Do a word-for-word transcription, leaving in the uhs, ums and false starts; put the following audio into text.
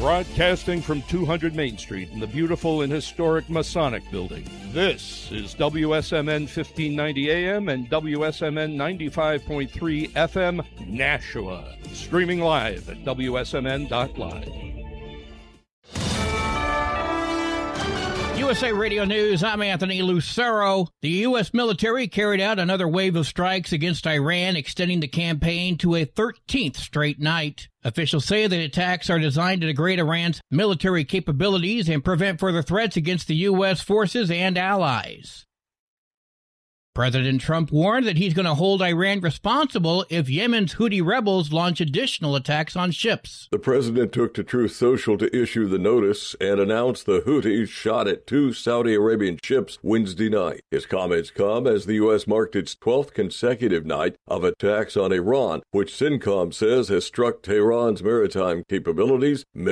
Broadcasting from two hundred Main Street in the beautiful and historic Masonic Building. This is W S M N fifteen ninety A M and W S M N ninety-five point three F M, Nashua. Streaming live at W S M N dot live. U S A Radio News, I'm Anthony Lucero. The U S military carried out another wave of strikes against Iran, extending the campaign to a thirteenth straight night. Officials say the attacks are designed to degrade Iran's military capabilities and prevent further threats against the U S forces and allies. President Trump warned that he's going to hold Iran responsible if Yemen's Houthi rebels launch additional attacks on ships. The president took to Truth Social to issue the notice and announced the Houthis shot at two Saudi Arabian ships Wednesday night. His comments come as the U S marked its twelfth consecutive night of attacks on Iran, which CENTCOM says has struck Tehran's maritime capabilities,